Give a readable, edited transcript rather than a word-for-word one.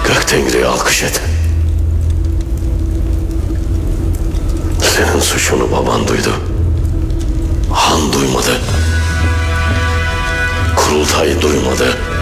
Göktengri'ye alkış et. Senin suçunu baban duydu. Han duymadı. Kurultay duymadı.